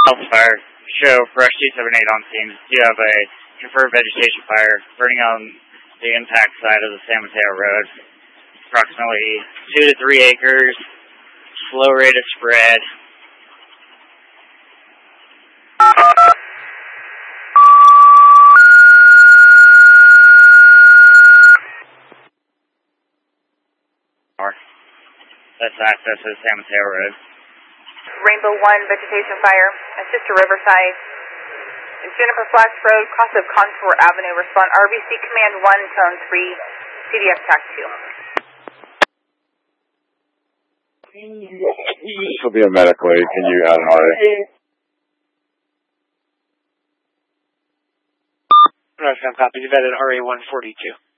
Health fire. Show Brush 278 on scene. You have a confirmed vegetation fire burning on the impact side of the San Mateo Road. Approximately 2 to 3 acres. Slow rate of spread. That's access to the San Mateo Road. Rainbow 1, vegetation fire. Assist to Riverside. Juniper Flats Road, cross of Contour Avenue. Respond RBC Command 1, Tone 3, CDX TAC 2. This will be a medical aid. Can you add an RA? Northbound copy. You've added RA 142.